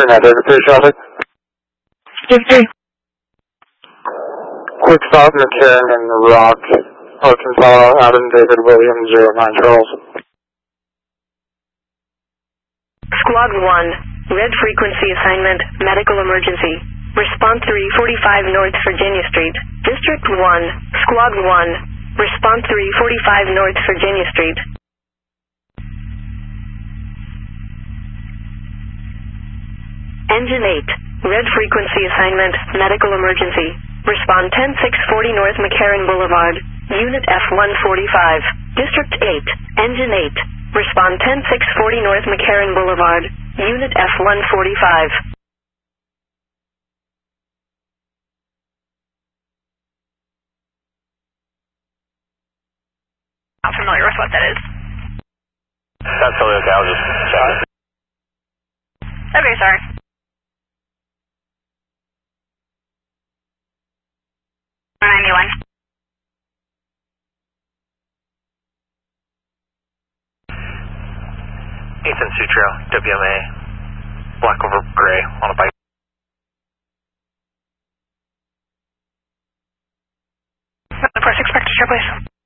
David 3 traffic. David 3. Quick stop, McCarran and Rock, Arkansas, Adam David William 09 Charles. Squad 1, red frequency assignment, medical emergency. Response 345 North Virginia Street, District 1, Squad 1, response 345 North Virginia Street. Engine 8, red frequency assignment, medical emergency. Respond 10640 North McCarran Boulevard, Unit F145, District 8, Engine 8. Respond 10640 North McCarran Boulevard, Unit F145. Not familiar with what that is. That's totally okay, I'll just check it. Okay, sorry. $91. Ethan Sutro, WMA, black over gray on a bike. Press expect to share, please.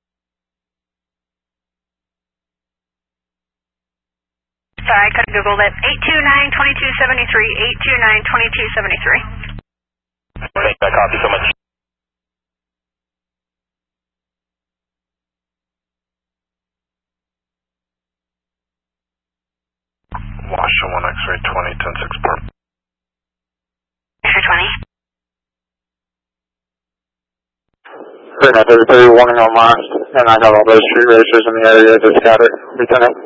Sorry, I couldn't Google it. 829-2273, 829-2273. Thank you, copy so much. Washington 1 X-ray 20, 10-6 Park. X-ray 20. David 3 warning on last, and I got all those street racers in the area to scatter, Lieutenant.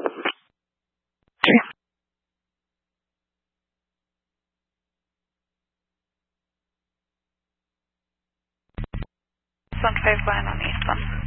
Sun 5 line on the east one.